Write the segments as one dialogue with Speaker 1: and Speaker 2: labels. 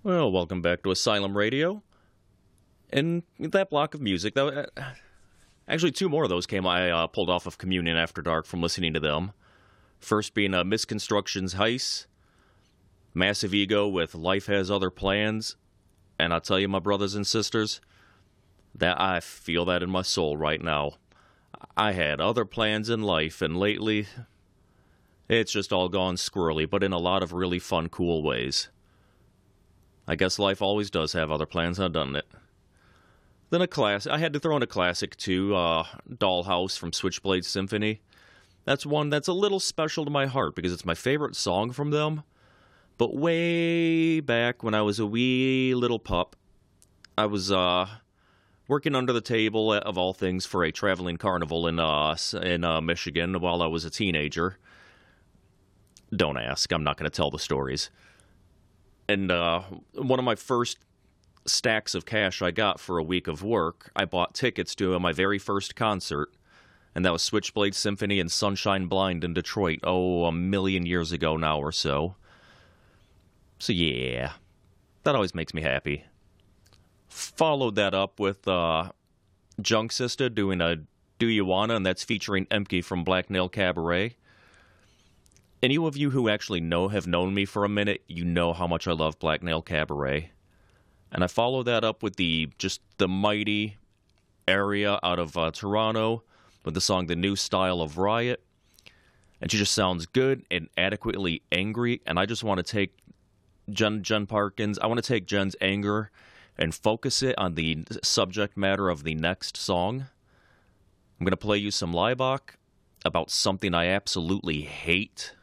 Speaker 1: Well, welcome back to Asylum Radio. And that block of music, actually two more of those came I pulled off of Communion After Dark from listening to them. First being Misconstructions Heist, Massive Ego with Life Has Other Plans. And I'll tell you, my brothers and sisters, that I feel that in my soul right now. I had other plans in life, and lately, it's just all gone squirrely, but in a lot of really fun, cool ways. I guess life always does have other plans, doesn't it? Then I had to throw in a classic too, Dollhouse from Switchblade Symphony. That's one that's a little special to my heart because it's my favorite song from them. But way back when I was a wee little pup, I was working under the table, of all things, for a traveling carnival in Michigan while I was a teenager. Don't ask, I'm not going to tell the stories. And one of my first stacks of cash I got for a week of work, I bought tickets to my very first concert, and that was Switchblade Symphony and Sunshine Blind in Detroit, a million years ago now or so. So yeah, that always makes me happy. Followed that up with Junk Sister doing a Do You Wanna, and that's featuring Emke from Black Nail Cabaret. Any of you who actually have known me for a minute, you know how much I love Black Nail Cabaret. And I follow that up with the mighty area out of Toronto with the song The New Style of Riot. And she just sounds good and adequately angry. And I just want to take Jen Parkins, I want to take Jen's anger and focus it on the subject matter of the next song. I'm going to play you some Laibach about something I absolutely hate.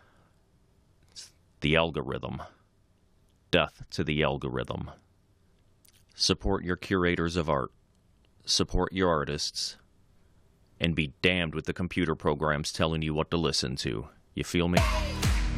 Speaker 1: The algorithm. Death to the algorithm. Support your curators of art. Support your artists. And be damned with the computer programs telling you what to listen to. You feel me?